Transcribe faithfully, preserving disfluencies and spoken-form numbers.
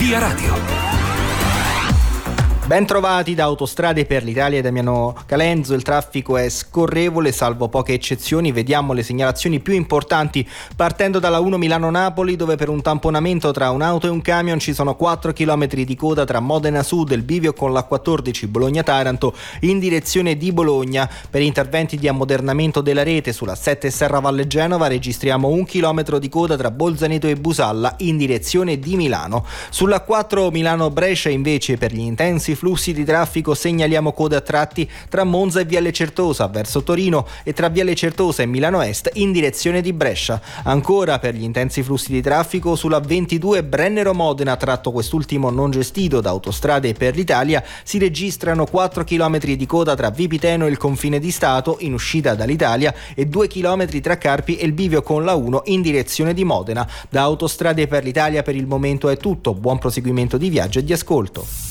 Via Radio. Ben trovati da Autostrade per l'Italia, Damiano Calenzo. Il traffico è scorrevole, salvo poche eccezioni. Vediamo le segnalazioni più importanti partendo dalla uno Milano-Napoli, dove per un tamponamento tra un'auto e un camion ci sono quattro chilometri di coda tra Modena Sud e il bivio con la quattordici Bologna-Taranto in direzione di Bologna. Per interventi di ammodernamento della rete sulla sette Serravalle Genova registriamo un chilometro di coda tra Bolzaneto e Busalla in direzione di Milano. Sulla quattro Milano-Brescia invece, per gli intensi flussi di traffico, segnaliamo code a tratti tra Monza e Viale Certosa verso Torino e tra Viale Certosa e Milano Est in direzione di Brescia. Ancora per gli intensi flussi di traffico sulla ventidue Brennero-Modena, tratto quest'ultimo non gestito da Autostrade per l'Italia, si registrano quattro chilometri di coda tra Vipiteno e il confine di Stato in uscita dall'Italia e due chilometri tra Carpi e il bivio con la uno in direzione di Modena. Da Autostrade per l'Italia per il momento è tutto. Buon proseguimento di viaggio e di ascolto.